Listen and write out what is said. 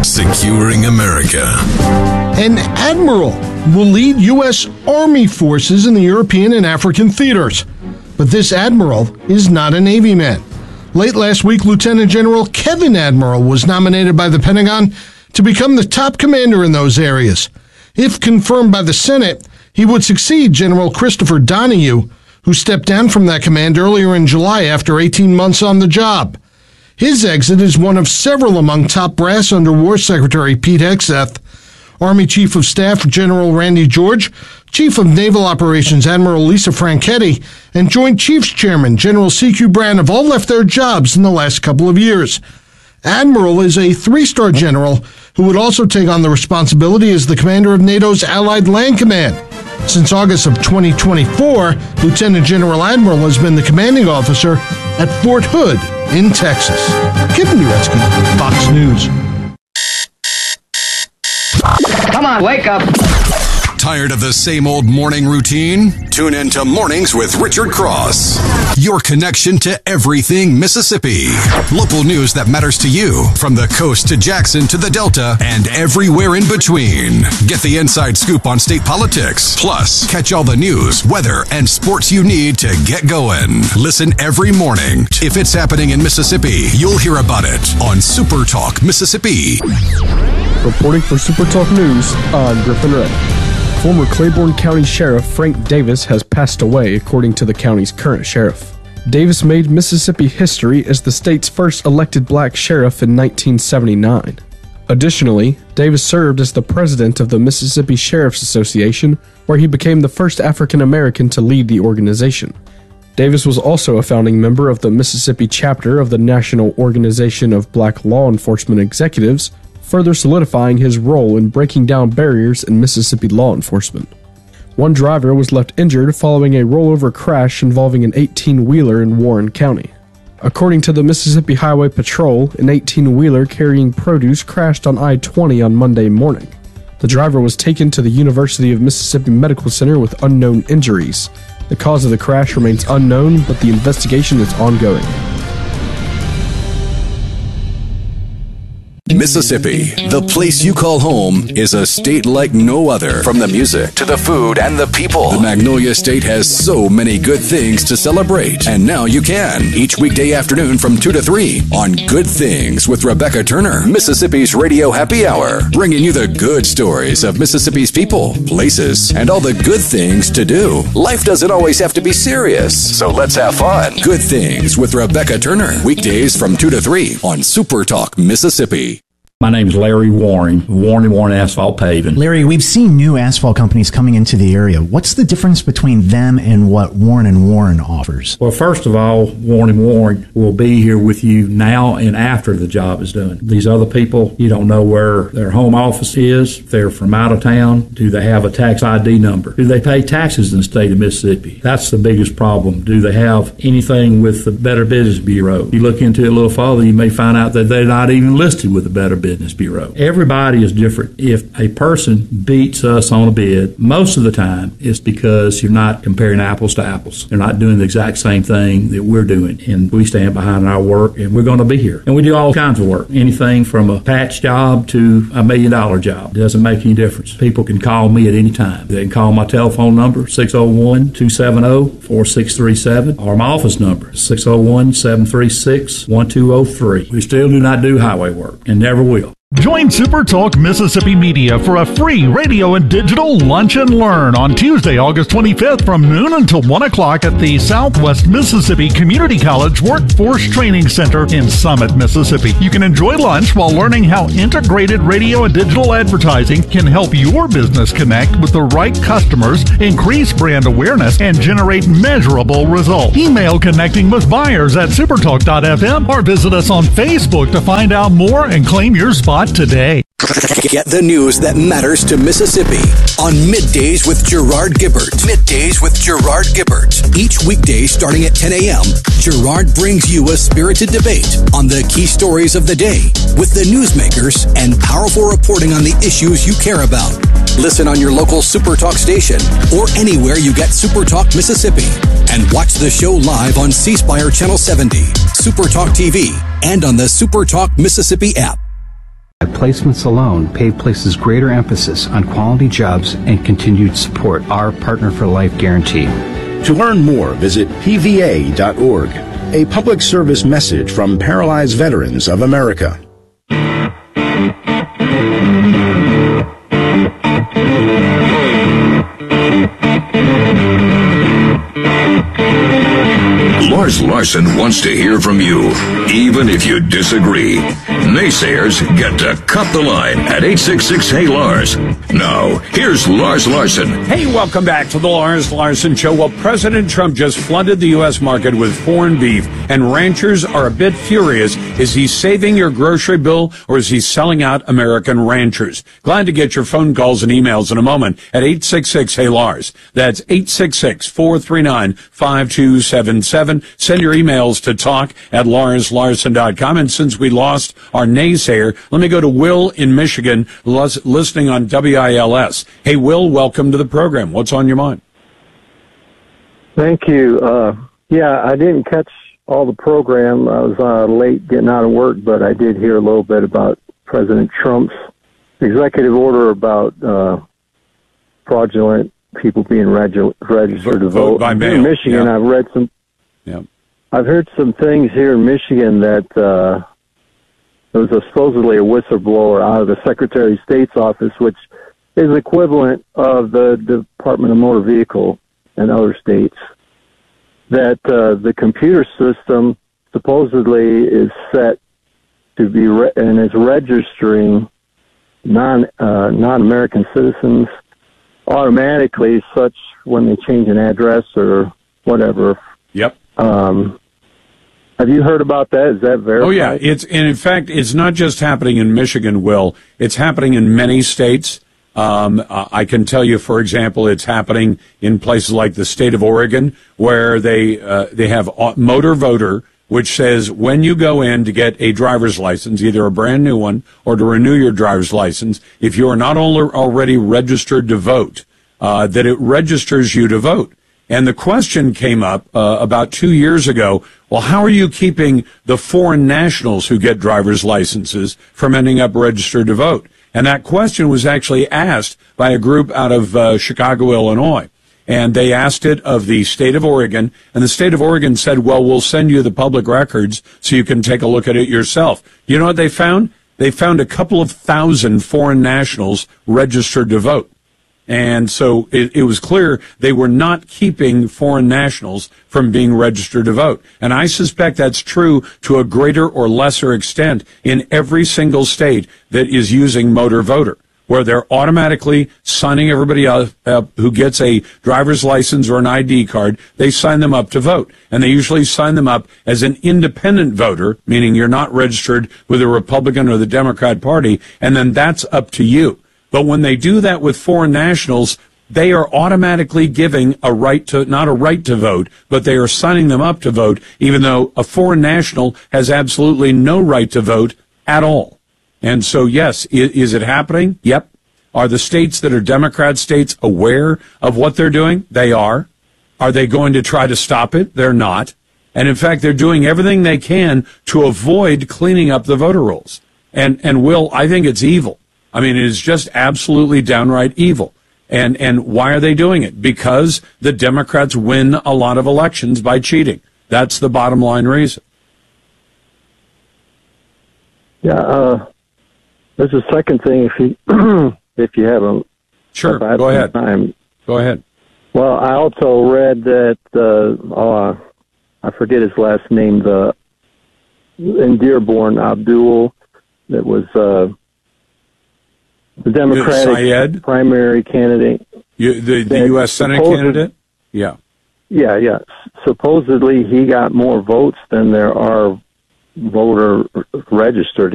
Securing America. An admiral will lead U.S. Army forces in the European and African theaters. But this admiral is not a Navy man. Late last week, Lieutenant General Kevin Admiral was nominated by the Pentagon to become the top commander in those areas. If confirmed by the Senate, he would succeed General Christopher Donahue, who stepped down from that command earlier in July after 18 months on the job. His exit is one of several among top brass under War Secretary Pete Hegseth, Army Chief of Staff General Randy George, Chief of Naval Operations Admiral Lisa Franchetti, and Joint Chiefs Chairman General C.Q. Brand have all left their jobs in the last couple of years. Admiral is a three-star general who would also take on the responsibility as the commander of NATO's Allied Land Command. Since August of 2024, Lieutenant General Admiral has been the commanding officer at Fort Hood in Texas. Kevin Uretsky, Fox News. Come on, wake up. Tired of the same old morning routine? Tune in to Mornings with Richard Cross. Your connection to everything Mississippi. Local news that matters to you, from the coast to Jackson to the Delta and everywhere in between. Get the inside scoop on state politics. Plus, catch all the news, weather, and sports you need to get going. Listen every morning. If it's happening in Mississippi, you'll hear about it on Super Talk Mississippi. Reporting for Super Talk News, I'm Griffin Ray. Former Claiborne County Sheriff Frank Davis has passed away, according to the county's current sheriff. Davis made Mississippi history as the state's first elected black sheriff in 1979. Additionally, Davis served as the president of the Mississippi Sheriff's Association, where he became the first African American to lead the organization. Davis was also a founding member of the Mississippi chapter of the National Organization of Black Law Enforcement Executives, further solidifying his role in breaking down barriers in Mississippi law enforcement. One driver was left injured following a rollover crash involving an 18-wheeler in Warren County. According to the Mississippi Highway Patrol, an 18-wheeler carrying produce crashed on I-20 on Monday morning. The driver was taken to the University of Mississippi Medical Center with unknown injuries. The cause of the crash remains unknown, but the investigation is ongoing. Mississippi, the place you call home, is a state like no other. From the music to the food and the people, the Magnolia State has so many good things to celebrate. And now you can, each weekday afternoon from 2 to 3 on Good Things with Rebecca Turner, Mississippi's Radio Happy Hour, bringing you the good stories of Mississippi's people, places, and all the good things to do. Life doesn't always have to be serious, so let's have fun. Good Things with Rebecca Turner, weekdays from 2 to 3 on Super Talk Mississippi. My name is Larry Warren, Warren Asphalt Paving. Larry, we've seen new asphalt companies coming into the area. What's the difference between them and what Warren & Warren offers? Well, first of all, Warren & Warren will be here with you now and after the job is done. These other people, you don't know where their home office is, if they're from out of town, do they have a tax ID number? Do they pay taxes in the state of Mississippi? That's the biggest problem. Do they have anything with the Better Business Bureau? You look into it a little further, you may find out that they're not even listed with the Better Business Bureau. Everybody is different. If a person beats us on a bid, most of the time it's because you're not comparing apples to apples. They're not doing the exact same thing that we're doing, and we stand behind our work, and we're going to be here. And we do all kinds of work, anything from a patch job to $1 million job. It doesn't make any difference. People can call me at any time. They can call my telephone number, 601-270-4637, or my office number, 601-736-1203. We still do not do highway work, and never will. Join Super Talk Mississippi Media for a free radio and digital lunch and learn on Tuesday, August 25th from noon until 1 o'clock at the Southwest Mississippi Community College Workforce Training Center in Summit, Mississippi. You can enjoy lunch while learning how integrated radio and digital advertising can help your business connect with the right customers, increase brand awareness, and generate measurable results. Email connecting with buyers at supertalk.fm or visit us on Facebook to find out more and claim your spot today. Get the news that matters to Mississippi on Middays with Gerard Gibbert. Middays with Gerard Gibbert. Each weekday starting at 10 a.m., Gerard brings you a spirited debate on the key stories of the day with the newsmakers and powerful reporting on the issues you care about. Listen on your local Super Talk station or anywhere you get Super Talk Mississippi. And watch the show live on C Spire Channel 70, Super Talk TV, and on the Super Talk Mississippi app. Placements alone, PAVE places greater emphasis on quality jobs and continued support. Our Partner for Life guarantee. To learn more, visit pva.org. A public service message from Paralyzed Veterans of America. Lars Larson wants to hear from you, even if you disagree. Naysayers get to cut the line at 866-HEY-LARS. Now, here's Lars Larson. Hey, welcome back to the Lars Larson Show. Well, President Trump just flooded the U.S. market with foreign beef, and ranchers are a bit furious. Is he saving your grocery bill, or is he selling out American ranchers? Glad to get your phone calls and emails in a moment at 866-HEY-LARS. That's 866-439-5277. Send your emails to talk@LarsLarson.com. And since we lost our naysayer, let me go to Will in Michigan, listening on WILS. Hey, Will, welcome to the program. What's on your mind? Thank you. Yeah, I didn't catch all the program. I was late getting out of work, but I did hear a little bit about President Trump's executive order about fraudulent people being registered to vote. By mail. In Michigan, Yeah. I've read some. Yeah. I've heard some things here in Michigan that there was supposedly a whistleblower out of the Secretary of State's office, which is equivalent of the Department of Motor Vehicle in other states, that the computer system supposedly is set to be and is registering non-American citizens automatically, such when they change an address or whatever. Yep. Have you heard about that? Is that verified? Oh, yeah. And in fact, it's not just happening in Michigan, Will. It's happening in many states. I can tell you, for example, it's happening in places like the state of Oregon, where they have Motor Voter, which says when you go in to get a driver's license, either a brand new one or to renew your driver's license, if you are not already registered to vote, that it registers you to vote. And the question came up about 2 years ago, well, how are you keeping the foreign nationals who get driver's licenses from ending up registered to vote? And that question was actually asked by a group out of Chicago, Illinois. And they asked it of the state of Oregon, and the state of Oregon said, well, we'll send you the public records so you can take a look at it yourself. You know what they found? They found a couple of thousand foreign nationals registered to vote. And so it was clear they were not keeping foreign nationals from being registered to vote. And I suspect that's true to a greater or lesser extent in every single state that is using Motor Voter, where they're automatically signing everybody up who gets a driver's license or an ID card. They sign them up to vote. And they usually sign them up as an independent voter, meaning you're not registered with the Republican or the Democrat Party, and then that's up to you. But when they do that with foreign nationals, they are automatically giving a right to, not a right to vote, but they are signing them up to vote, even though a foreign national has absolutely no right to vote at all. And so, yes, is it happening? Yep. Are the states that are Democrat states aware of what they're doing? They are. Are they going to try to stop it? They're not. And in fact, they're doing everything they can to avoid cleaning up the voter rolls. And Will, I think it's evil. I mean, it is just absolutely downright evil. And why are they doing it? Because the Democrats win a lot of elections by cheating. That's the bottom line reason. Yeah, there's a second thing if you if you have a sure, go ahead. Time. Go ahead. Well, I also read that I forget his last name, in Dearborn, Abdul, that was the Democratic primary candidate. The U.S. Senate candidate? Yeah. Yeah. Supposedly he got more votes than there are voter registered